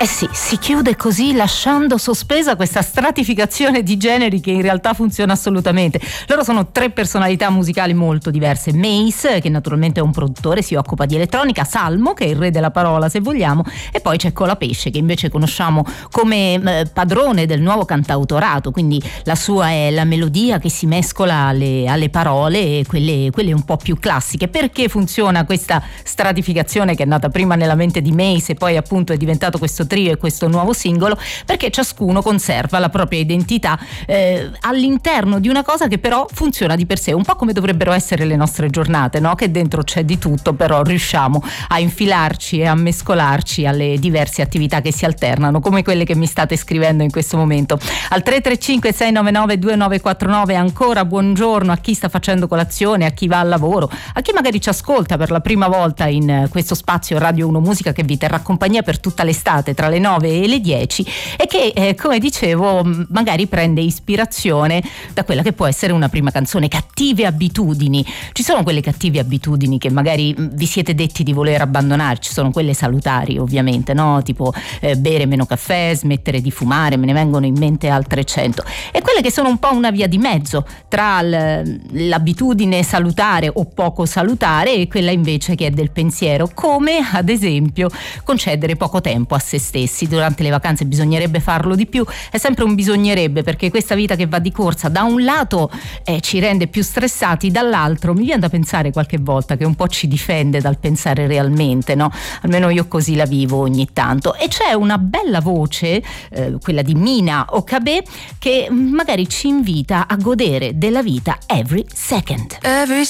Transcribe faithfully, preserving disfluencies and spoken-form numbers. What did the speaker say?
Eh sì, si chiude così lasciando sospesa questa stratificazione di generi che in realtà funziona assolutamente. Loro sono tre personalità musicali molto diverse. Mace, che naturalmente è un produttore, si occupa di elettronica, Salmo, che è il re della parola se vogliamo, e poi c'è Colapesce, che invece conosciamo come eh, padrone del nuovo cantautorato, quindi la sua è la melodia che si mescola alle, alle parole, quelle, quelle un po' più classiche. Perché funziona questa stratificazione che è nata prima nella mente di Mace e poi appunto è diventato questo trio e questo nuovo singolo? Perché ciascuno conserva la propria identità eh, all'interno di una cosa che però funziona di per sé, un po' come dovrebbero essere le nostre giornate, no? Che dentro c'è di tutto, però riusciamo a infilarci e a mescolarci alle diverse attività che si alternano, come quelle che mi state scrivendo in questo momento. Al tre tre cinque sei nove nove due nove quattro nove ancora buongiorno a chi sta facendo colazione, a chi va al lavoro, a chi magari ci ascolta per la prima volta in questo spazio Radio uno Musica che vi terrà compagnia per tutta l'estate tra le nove e le dieci e che eh, come dicevo magari prende ispirazione da quella che può essere una prima canzone. Cattive abitudini. Ci sono quelle cattive abitudini che magari vi siete detti di voler abbandonare, ci sono quelle salutari ovviamente, no? Tipo eh, bere meno caffè, smettere di fumare, me ne vengono in mente altre cento, e quelle che sono un po' una via di mezzo tra l- l'abitudine salutare o poco salutare e quella invece che è del pensiero, come ad esempio concedere poco tempo a se stessi. Durante le vacanze bisognerebbe farlo di più, è sempre un bisognerebbe, perché questa vita che va di corsa da un lato eh, ci rende più stressati, dall'altro mi viene da pensare qualche volta che un po' ci difende dal pensare realmente, no? Almeno io così la vivo ogni tanto. E c'è una bella voce, eh, quella di Mina Okabe, che magari ci invita a godere della vita every second. Every